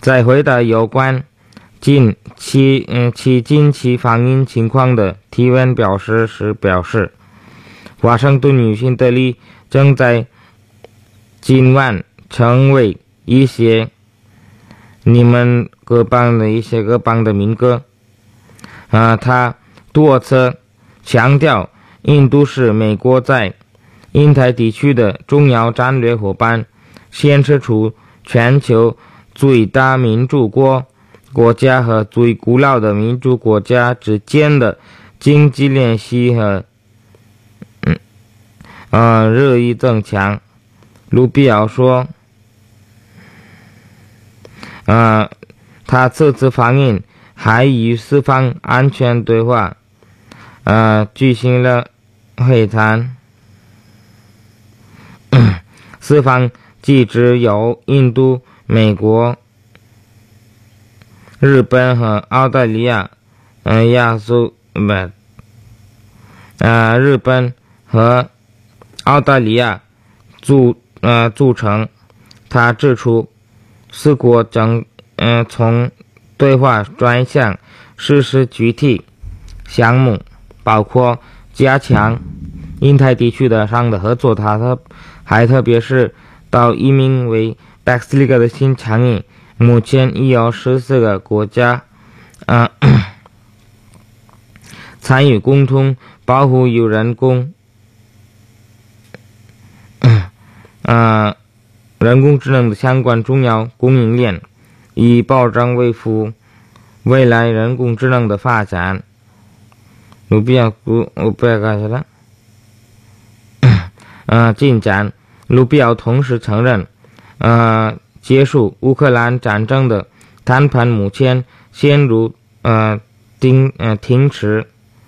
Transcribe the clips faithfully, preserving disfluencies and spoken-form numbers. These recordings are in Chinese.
在回答有关近期嗯其近期反应情况的提问表示时表示，华盛顿女性队里正在今晚成为一些你们各邦的一些各邦的民歌。啊，他多次强调，印度是美国在印太地区的重要战略伙伴，显示出全球最大民主国国家和最古老的民主国家之间的经济联系和嗯呃日益增强。卢比奥说，呃，他此次访问还与四方安全对话呃举行了会谈。四方既只有印度、美国、日本和澳大利亚，嗯，亚洲不，呃，日本和澳大利亚组呃组成。他指出，四国正呃从对话转向实施具体项目，包括加强印太地区的上的合作。他特还特别是到一名为 B R I C S 的新倡议，目前已有十四个国家呃参与共同保护有人工呃人工智能的相关重要供应链，以保障维护未来人工智能的发展。卢比奥我不要干啥了呃进展。卢比奥同时承认，呃，结束乌克兰战争的谈判目前陷入呃停呃停止，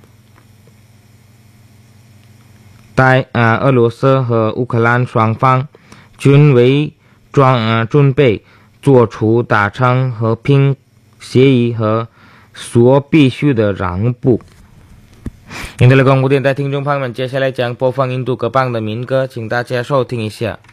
但呃俄罗斯和乌克兰双方均为准呃准备做出达成和平协议和所必须的让步。印度广播电台听众朋友们，接下来将播放印度各邦的民歌，请大家收听一下。